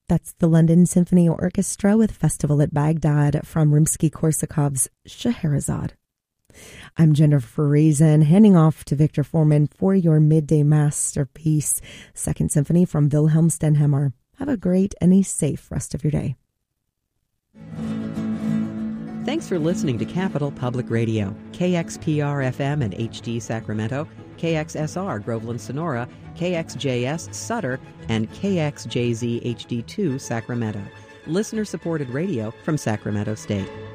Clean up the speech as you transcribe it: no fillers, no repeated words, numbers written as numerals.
That's the London Symphony Orchestra with Festival at Baghdad from Rimsky-Korsakov's Scheherazade. I'm Jennifer Reason, handing off to Victor Foreman for your midday masterpiece, Second Symphony from Wilhelm Stenhammar. Have a great and a safe rest of your day. Thanks for listening to Capital Public Radio, KXPR-FM and HD Sacramento, KXSR Groveland Sonora, KXJS Sutter, and KXJZ HD2 Sacramento. Listener-supported radio from Sacramento State.